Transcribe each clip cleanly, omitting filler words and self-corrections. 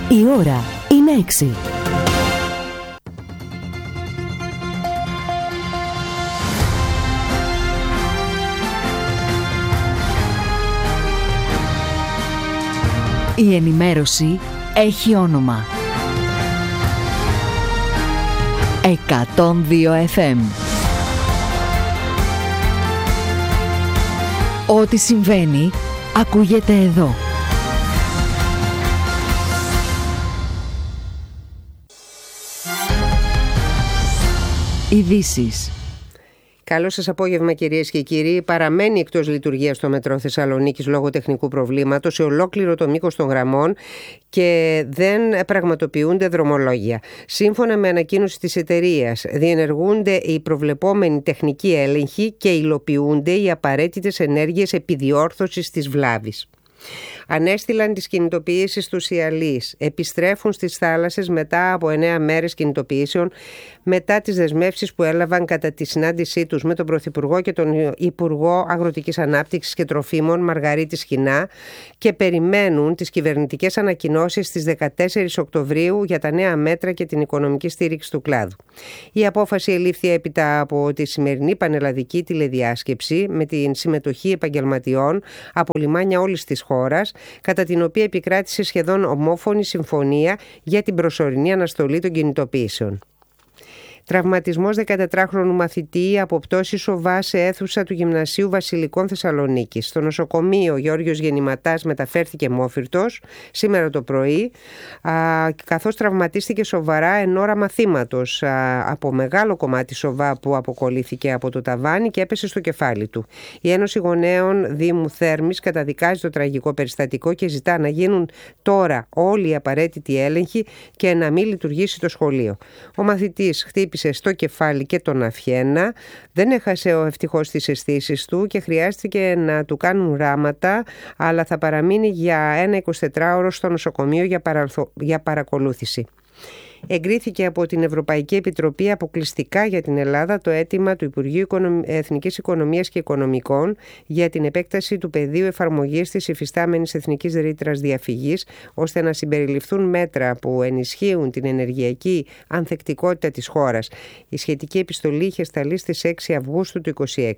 Η ώρα είναι 6. Η ενημέρωση έχει όνομα. 102 FM. Ό,τι συμβαίνει, ακούγεται εδώ. Ειδήσεις. Καλό σας απόγευμα, κυρίες και κύριοι. Παραμένει εκτός λειτουργίας το μετρό Θεσσαλονίκης λόγω τεχνικού προβλήματος σε ολόκληρο το μήκος των γραμμών και δεν πραγματοποιούνται δρομολόγια. Σύμφωνα με ανακοίνωση της εταιρείας, διενεργούνται οι προβλεπόμενοι τεχνικοί έλεγχοι και υλοποιούνται οι απαραίτητες ενέργειες επιδιόρθωσης της βλάβης. Ανέστηλαν τις κινητοποιήσεις στους Ιαλείς. Επιστρέφουν στις θάλασσες μετά από 9 μέρες κινητοποιήσεων, μετά τις δεσμεύσεις που έλαβαν κατά τη συνάντησή τους με τον Πρωθυπουργό και τον Υπουργό Αγροτικής Ανάπτυξης και Τροφίμων Μαργαρίτη Σχοινά και περιμένουν τις κυβερνητικές ανακοινώσεις στις 14 Οκτωβρίου για τα νέα μέτρα και την οικονομική στήριξη του κλάδου. Η απόφαση ελήφθη έπειτα από τη σημερινή πανελλαδική τηλεδιάσκεψη με την συμμετοχή επαγγελματιών από λιμάνια όλης της χώρας, κατά την οποία επικράτησε σχεδόν ομόφωνη συμφωνία για την προσωρινή αναστολή των κινητοποιήσεων. Τραυματισμός 14χρονου μαθητή από πτώση σοβά σε αίθουσα του Γυμνασίου Βασιλικών Θεσσαλονίκης. Στο νοσοκομείο Γεώργιος Γεννηματάς μεταφέρθηκε μόφυρτος σήμερα το πρωί, καθώς τραυματίστηκε σοβαρά εν ώρα μαθήματος από μεγάλο κομμάτι σοβά που αποκολλήθηκε από το ταβάνι και έπεσε στο κεφάλι του. Η Ένωση Γονέων Δήμου Θέρμης καταδικάζει το τραγικό περιστατικό και ζητά να γίνουν τώρα όλοι οι απαραίτητοι έλεγχοι και να μην λειτουργήσει το σχολείο. Ο μαθητής χτύπησε στο κεφάλι και τον αυχένα, δεν έχασε ευτυχώς τις αισθήσεις του και χρειάστηκε να του κάνουν ράματα, αλλά θα παραμείνει για ένα 24ωρο στο νοσοκομείο για παρακολούθηση. Εγκρίθηκε από την Ευρωπαϊκή Επιτροπή αποκλειστικά για την Ελλάδα το αίτημα του Υπουργείου Εθνικής Οικονομίας και Οικονομικών για την επέκταση του πεδίου εφαρμογής της υφιστάμενης εθνικής ρήτρας διαφυγής, ώστε να συμπεριληφθούν μέτρα που ενισχύουν την ενεργειακή ανθεκτικότητα της χώρας. Η σχετική επιστολή είχε σταλεί στις 6 Αυγούστου του 2026.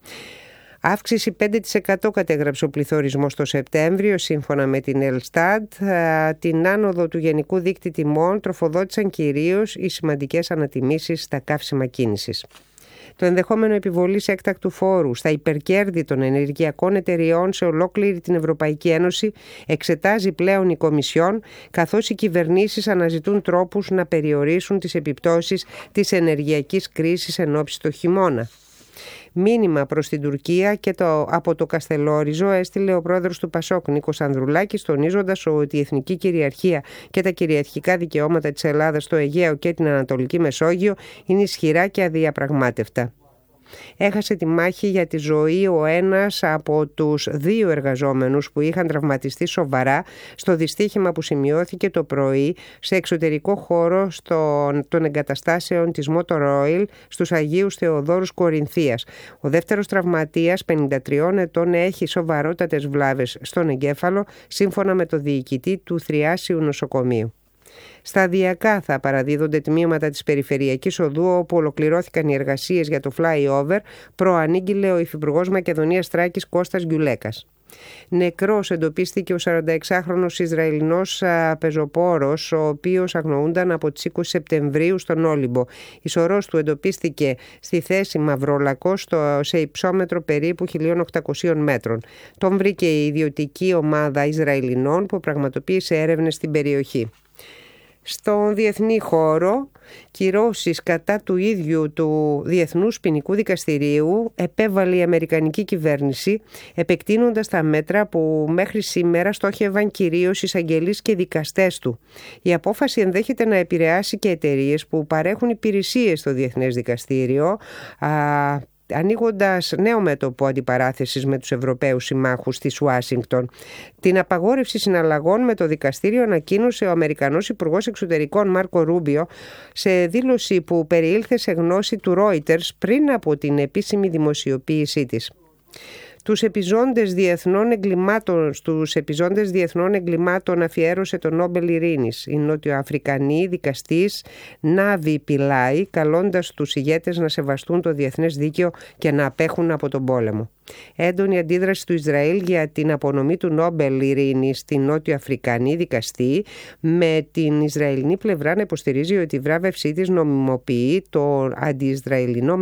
Αύξηση 5% κατέγραψε ο πληθωρισμός το Σεπτέμβριο, σύμφωνα με την Ελστάτ. Την άνοδο του γενικού δείκτη τιμών τροφοδότησαν κυρίως οι σημαντικές ανατιμήσεις στα καύσιμα κίνησης. Το ενδεχόμενο επιβολής έκτακτου φόρου στα υπερκέρδη των ενεργειακών εταιριών σε ολόκληρη την Ευρωπαϊκή Ένωση εξετάζει πλέον η Κομισιόν, καθώς οι κυβερνήσεις αναζητούν τρόπους να περιορίσουν τις επιπτώσεις της ενεργειακής κρίσης εν ώψη το χειμώνα. Μήνυμα προς την Τουρκία και από το Καστελόριζο έστειλε ο πρόεδρος του Πασόκ Νίκος Ανδρουλάκης, τονίζοντας ότι η εθνική κυριαρχία και τα κυριαρχικά δικαιώματα της Ελλάδας στο Αιγαίο και την Ανατολική Μεσόγειο είναι ισχυρά και αδιαπραγμάτευτα. Έχασε τη μάχη για τη ζωή ο ένας από τους 2 εργαζόμενους που είχαν τραυματιστεί σοβαρά στο δυστύχημα που σημειώθηκε το πρωί σε εξωτερικό χώρο των εγκαταστάσεων της Motor Oil στους Αγίους Θεοδόρους Κορινθίας. Ο δεύτερος τραυματίας, 53 ετών, έχει σοβαρότατες βλάβες στον εγκέφαλο, σύμφωνα με το διοικητή του Θριάσιου Νοσοκομείου. Σταδιακά θα παραδίδονται τμήματα της Περιφερειακής Οδού, όπου ολοκληρώθηκαν οι εργασίες για το flyover, προανήγγειλε ο Υφυπουργός Μακεδονίας Θράκης Κώστας Γκιουλέκας. Νεκρός εντοπίστηκε ο 46χρονος Ισραηλινός πεζοπόρος, ο οποίος αγνοούνταν από τις 20 Σεπτεμβρίου στον Όλυμπο. Η σωρός του εντοπίστηκε στη θέση Μαυρόλακο σε υψόμετρο περίπου 1.800 μέτρων. Τον βρήκε η ιδιωτική ομάδα Ισραηλινών που πραγματοποίησε έρευνες στην περιοχή. Στον διεθνή χώρο, κυρώσεις κατά του ίδιου του Διεθνούς Ποινικού Δικαστηρίου επέβαλε η Αμερικανική κυβέρνηση, επεκτείνοντας τα μέτρα που μέχρι σήμερα στόχευαν κυρίως εισαγγελείς και δικαστές του. Η απόφαση ενδέχεται να επηρεάσει και εταιρείες που παρέχουν υπηρεσίες στο Διεθνές Δικαστήριο, ανοίγοντας νέο μέτωπο αντιπαράθεσης με τους Ευρωπαίους συμμάχους της Ουάσιγκτον. Την απαγόρευση συναλλαγών με το δικαστήριο ανακοίνωσε ο Αμερικανός Υπουργός Εξωτερικών Μάρκο Ρούμπιο σε δήλωση που περιήλθε σε γνώση του Reuters πριν από την επίσημη δημοσιοποίησή της. Στους επιζώντες διεθνών εγκλημάτων αφιέρωσε το Νόμπελ Ειρήνης η νοτιοαφρικανή δικαστής Νάβη Πιλάι, καλώντας τους ηγέτες να σεβαστούν το διεθνές δίκαιο και να απέχουν από τον πόλεμο. Έντονη αντίδραση του Ισραήλ για την απονομή του Νόμπελ Ειρήνης στην νότιο-αφρικανή δικαστή, με την Ισραηλινή πλευρά να υποστηρίζει ότι η βράβευσή της νομιμοποιεί το αντιισραηλινό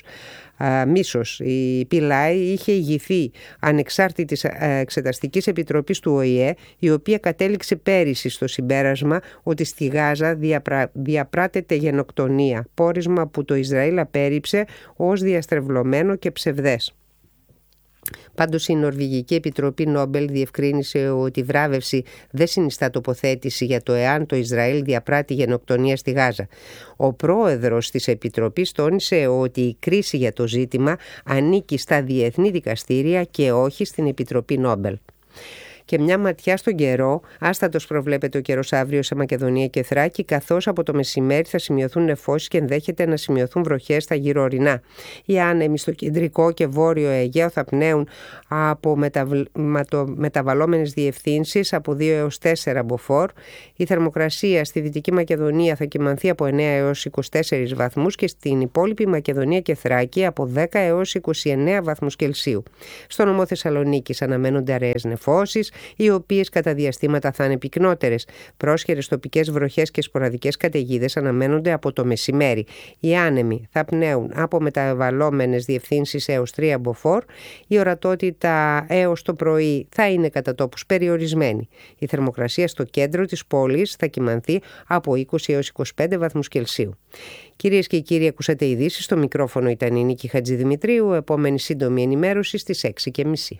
μίσος. Η Πιλάι είχε ηγηθεί ανεξάρτητης εξεταστικής επιτροπής του ΟΗΕ, η οποία κατέληξε πέρυσι στο συμπέρασμα ότι στη Γάζα διαπράτεται γενοκτονία, πόρισμα που το Ισραήλ απέρριψε ως διαστρεβλωμένο και ψευδές. Πάντως η Νορβηγική Επιτροπή Νόμπελ διευκρίνησε ότι η βράβευση δεν συνιστά τοποθέτηση για το εάν το Ισραήλ διαπράττει γενοκτονία στη Γάζα. Ο πρόεδρος της Επιτροπής τόνισε ότι η κρίση για το ζήτημα ανήκει στα διεθνή δικαστήρια και όχι στην Επιτροπή Νόμπελ. Και μια ματιά στον καιρό. Άστατος προβλέπεται ο καιρός αύριο σε Μακεδονία και Θράκη, καθώς από το μεσημέρι θα σημειωθούν νεφώσεις και ενδέχεται να σημειωθούν βροχές στα γύρω-ορεινά. Οι άνεμοι στο κεντρικό και βόρειο Αιγαίο θα πνέουν από μεταβαλλόμενες διευθύνσεις από 2 έως 4 μποφόρ. Η θερμοκρασία στη Δυτική Μακεδονία θα κυμανθεί από 9 έως 24 βαθμούς και στην υπόλοιπη Μακεδονία και Θράκη από 10 έως 29 βαθμούς Κελσίου. Στο νομό Θεσσαλονίκης αναμένονται αραιές νεφώσεις, οι οποίες κατά διαστήματα θα είναι πυκνότερες. Πρόσχερες τοπικές βροχές και σποραδικές καταιγίδες αναμένονται από το μεσημέρι. Οι άνεμοι θα πνέουν από μεταβαλλόμενες διευθύνσεις έως 3 μποφόρ. Η ορατότητα έως το πρωί θα είναι κατά τόπους περιορισμένη. Η θερμοκρασία στο κέντρο της πόλης θα κυμανθεί από 20 έως 25 βαθμούς Κελσίου. Κυρίες και κύριοι, ακούσατε ειδήσεις. Στο μικρόφωνο ήταν η Νίκη Χατζηδημητρίου. Επόμενη σύντομη ενημέρωση στις 6:30.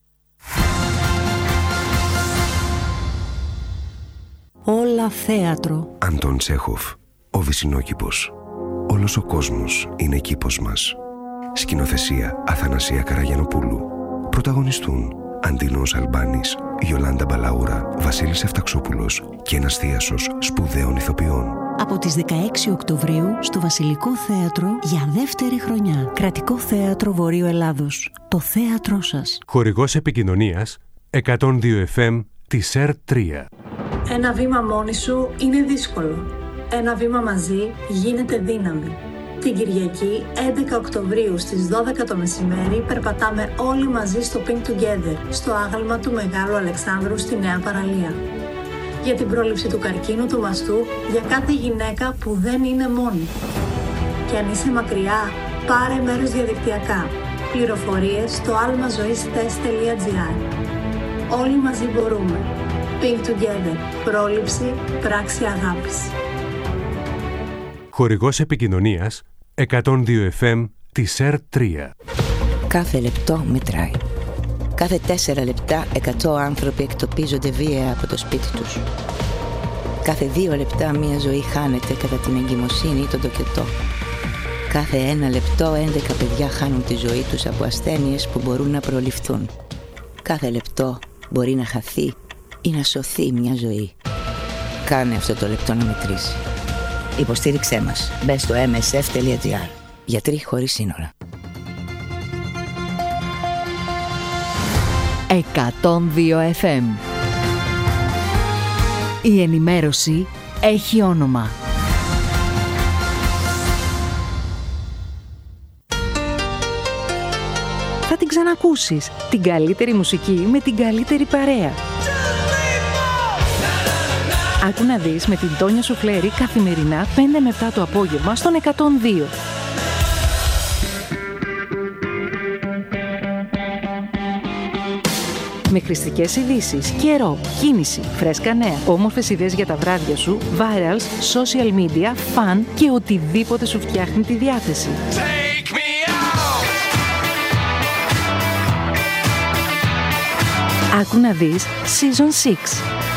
Όλα θέατρο. Αντών Τσέχοφ, ο Βυσσινόκηπος. Όλος ο κόσμος είναι κήπος μας. Σκηνοθεσία Αθανασία Καραγιανοπούλου. Πρωταγωνιστούν Αντίνος Αλμπάνης, Γιολάντα Μπαλαούρα, Βασίλης Εφταξόπουλος και ένας θίασος σπουδαίων ηθοποιών. Από τις 16 Οκτωβρίου στο Βασιλικό Θέατρο για δεύτερη χρονιά. Κρατικό Θέατρο Βορείου Ελλάδος. Το θέατρό σας. Χορηγός επικοινωνίας 102 FM της ΕΡΤ3. Ένα βήμα μόνη σου είναι δύσκολο. Ένα βήμα μαζί γίνεται δύναμη. Την Κυριακή 11 Οκτωβρίου στις 12 το μεσημέρι περπατάμε όλοι μαζί στο Pink Together, στο άγαλμα του Μεγάλου Αλεξάνδρου στη Νέα Παραλία. Για την πρόληψη του καρκίνου του μαστού, για κάθε γυναίκα που δεν είναι μόνη. Και αν είσαι μακριά, πάρε μέρος διαδικτυακά. Πληροφορίες στο almazoistest.gr. Όλοι μαζί μπορούμε. Pink Together. Πρόληψη, πράξη αγάπης. Χορηγός επικοινωνίας 102 FM της ΕΡΤ3. Κάθε λεπτό μετράει. Κάθε 4 λεπτά 100 άνθρωποι εκτοπίζονται βία από το σπίτι τους. Κάθε 2 λεπτά μία ζωή χάνεται κατά την εγκυμοσύνη ή τον τοκετό. Κάθε 1 λεπτό 11 παιδιά χάνουν τη ζωή τους από ασθένειες που μπορούν να προληφθούν. Κάθε λεπτό μπορεί να χαθεί ή να σωθεί μια ζωή. Κάνε αυτό το λεπτό να μετρήσει. Υποστήριξέ μας. Μπες στο msf.gr. Γιατροί χωρίς σύνορα. 102 FM. Η ενημέρωση έχει όνομα. Θα την ξανακούσεις. Την καλύτερη μουσική με την καλύτερη παρέα. Άκου να δεις με την Τόνια Σουφλέρη καθημερινά 5 με 7 το απόγευμα στον 102. Με χρηστικές ειδήσεις, καιρό, κίνηση, φρέσκα νέα, όμορφες ιδέες για τα βράδια σου, virals, social media, fun και οτιδήποτε σου φτιάχνει τη διάθεση. Άκου να δεις Season 6.